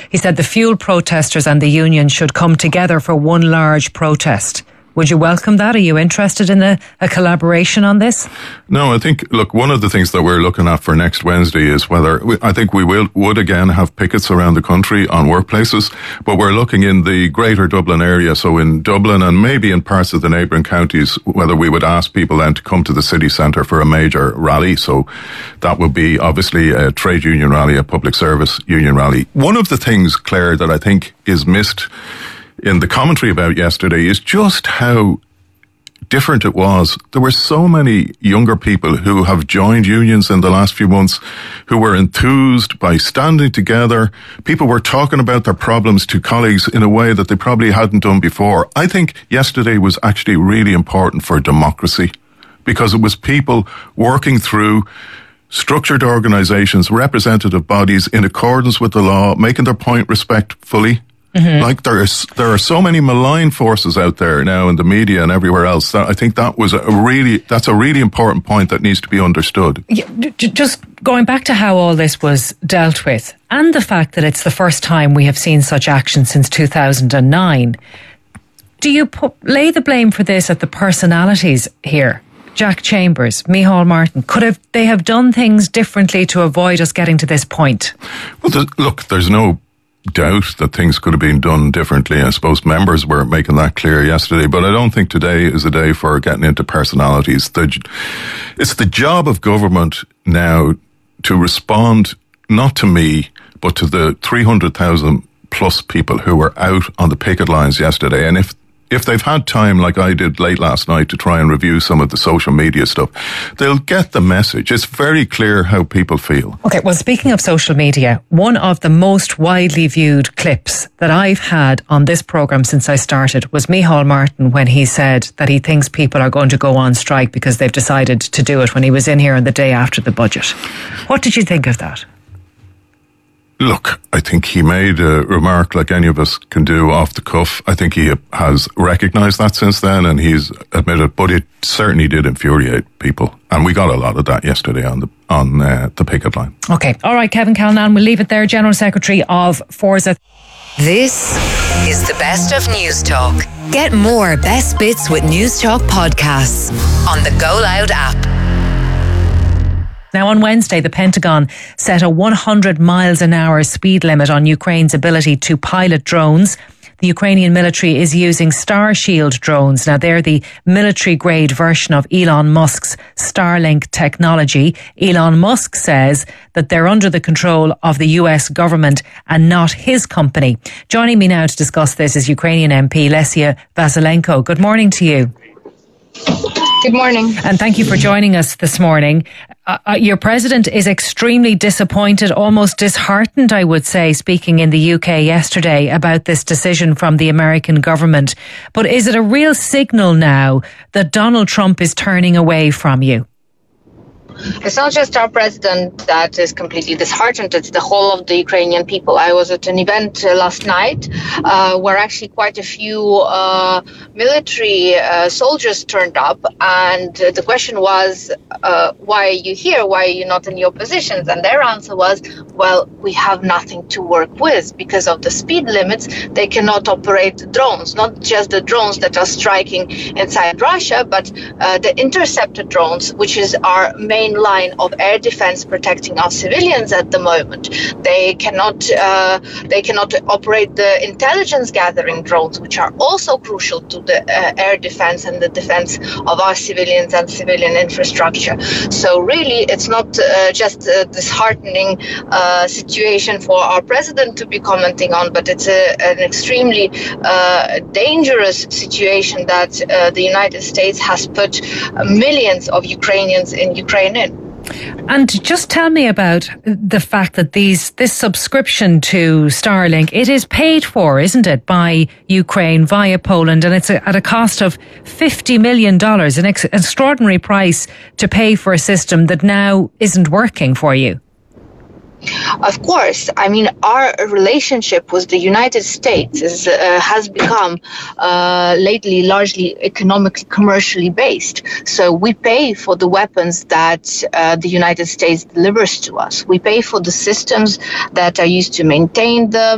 He said the fuel protesters and the union should come together for one large protest. Would you welcome that? Are you interested in a collaboration on this? No, I think, look, one of the things that we're looking at for next Wednesday is whether, I think we would again have pickets around the country on workplaces, but we're looking in the greater Dublin area, so in Dublin and maybe in parts of the neighbouring counties, whether we would ask people then to come to the city centre for a major rally. So that would be obviously a trade union rally, a public service union rally. One of the things, Claire, that I think is missed in the commentary about yesterday is just how different it was. There were so many younger people who have joined unions in the last few months who were enthused by standing together. People were talking about their problems to colleagues in a way that they probably hadn't done before. I think yesterday was actually really important for democracy because it was people working through structured organisations, representative bodies in accordance with the law, making their point respectfully. Mm-hmm. Like there are so many malign forces out there now in the media and everywhere else. That I think that's a really important point that needs to be understood. Yeah, just going back to how all this was dealt with, and the fact that it's the first time we have seen such action since 2009. Do you lay the blame for this at the personalities here? Jack Chambers, Micheál Martin, they have done things differently to avoid us getting to this point? Well, there's no doubt that things could have been done differently. I suppose members were making that clear yesterday, but I don't think today is a day for getting into personalities. It's the job of government now to respond, not to me, but to the 300,000 plus people who were out on the picket lines yesterday. And if they've had time, like I did late last night, to try and review some of the social media stuff, they'll get the message. It's very clear how people feel. Okay, well, speaking of social media, one of the most widely viewed clips that I've had on this programme since I started was Micheál Martin when he said that he thinks people are going to go on strike because they've decided to do it, when he was in here on the day after the budget. What did you think of that? Look, I think he made a remark like any of us can do off the cuff. I think he has recognised that since then, and he's admitted, but it certainly did infuriate people. And we got a lot of that yesterday on the picket line. Okay. All right, Kevin Callanan, we'll leave it there, General Secretary of Forza. This is the Best of News Talk. Get more Best Bits with News Talk podcasts on the Go Loud app. Now, on Wednesday, the Pentagon set a 100 miles an hour speed limit on Ukraine's ability to pilot drones. The Ukrainian military is using Starshield drones. Now, they're the military-grade version of Elon Musk's Starlink technology. Elon Musk says that they're under the control of the US government and not his company. Joining me now to discuss this is Ukrainian MP Lesia Vasilenko. Good morning to you. Good morning. And thank you for joining us this morning. Your president is extremely disappointed, almost disheartened, I would say, speaking in the UK yesterday about this decision from the American government. But is it a real signal now that Donald Trump is turning away from you? It's not just our president that is completely disheartened, it's the whole of the Ukrainian people. I was at an event last night where actually quite a few military soldiers turned up, and the question was, why are you here? Why are you not in your positions? And their answer was, well, we have nothing to work with. Because of the speed limits, they cannot operate drones, not just the drones that are striking inside Russia, but the interceptor drones, which is our main line of air defense protecting our civilians at the moment. They cannot operate the intelligence gathering drones, which are also crucial to the air defense and the defense of our civilians and civilian infrastructure. So really, it's not just a disheartening situation for our president to be commenting on, but it's an extremely dangerous situation that the United States has put millions of Ukrainians in Ukraine in. And just tell me about the fact that this subscription to Starlink, it is paid for, isn't it, by Ukraine via Poland, and it's at a cost of $50 million, an extraordinary price to pay for a system that now isn't working for you. Of course. I mean, our relationship with the United States has become lately largely economically, commercially based. So we pay for the weapons that the United States delivers to us. We pay for the systems that are used to maintain them.